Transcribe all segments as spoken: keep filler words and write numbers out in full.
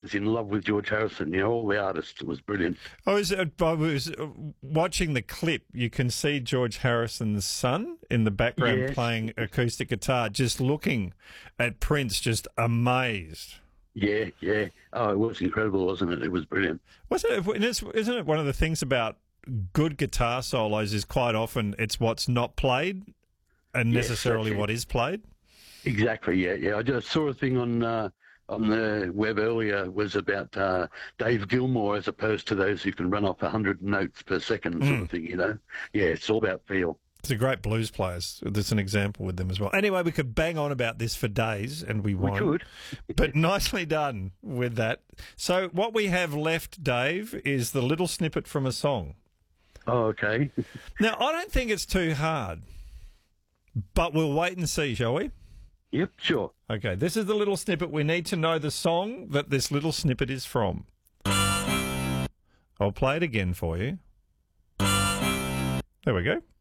was in love with George Harrison. You know, all the artists. It was brilliant. I was, I was watching the clip. You can see George Harrison's son in the background Yes. playing acoustic guitar, just looking at Prince, just amazed. Yeah, yeah. Oh, it was incredible, wasn't it? It was brilliant. Wasn't it? and it's- Isn't it one of the things about good guitar solos is quite often it's what's not played and Yes, necessarily that's it. what is played? Exactly. Yeah, yeah. I just saw a thing on uh, on the web earlier was about uh, Dave Gilmour as opposed to those who can run off a hundred notes per second sort Mm. of thing. You know. Yeah, it's all about feel. It's a great blues players. There's an example with them as well. Anyway, we could bang on about this for days, and we We won't. could. But nicely done with that. So what we have left, Dave, is the little snippet from a song. Oh, okay. Now, I don't think it's too hard, but we'll wait and see, shall we? Yep, sure. Okay, this is the little snippet. We need to know the song that this little snippet is from. I'll play it again for you. There we go.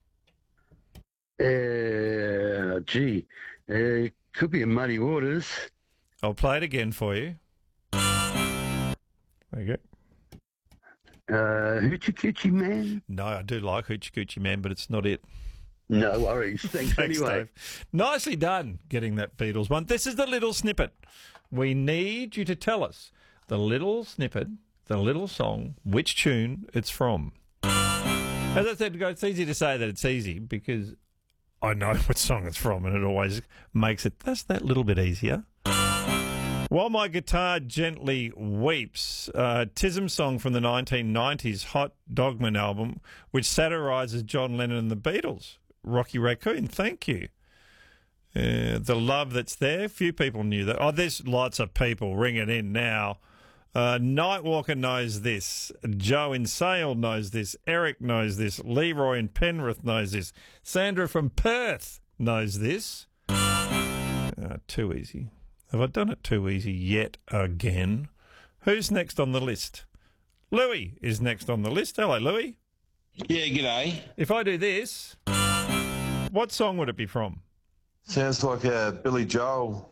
Uh, gee, uh, could be in Muddy Waters. I'll play it again for you. There you go. Uh, Hoochie Coochie Man. No, I do like Hoochie Coochie Man, but it's not it. No worries. Thanks, Thanks, anyway. Dave. Nicely done getting that Beatles one. This is the little snippet. We need you to tell us the little snippet, the little song, which tune it's from. As I said, it's easy to say that it's easy because I know what song it's from, and it always makes it just that little bit easier. While My Guitar Gently Weeps, a Tism song from the nineteen nineties Hot Dogman album, which satirises John Lennon and the Beatles. Rocky Raccoon, thank you. Uh, the love that's there, few people knew that. Oh, there's lots of people ringing in now. Uh, Nightwalker knows this. Joe in Sale knows this. Eric knows this. Leroy in Penrith knows this. Sandra from Perth knows this. Uh, too easy. Have I done it too easy yet again? Who's next on the list? Louis is next on the list. Hello, Louis. Yeah, g'day. If I do this, what song would it be from? Sounds like a Billy Joel.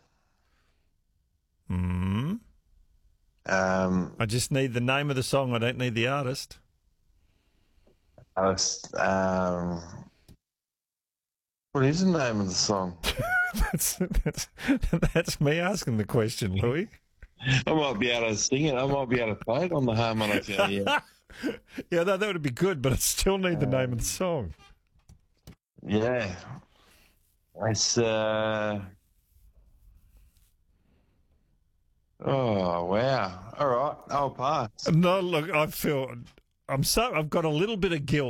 Hmm. Um, I just need the name of the song. I don't need the artist. uh, um, what is the name of the song? that's, that's that's me asking the question, Louis. I might be able to sing it. I might be able to play it on the harmonica. Yeah, Yeah, that, that would be good, but I still need the name of the song. yeah. It's uh. Oh wow! All right, I'll pass. No, look, I feel I'm so I've got a little bit of guilt.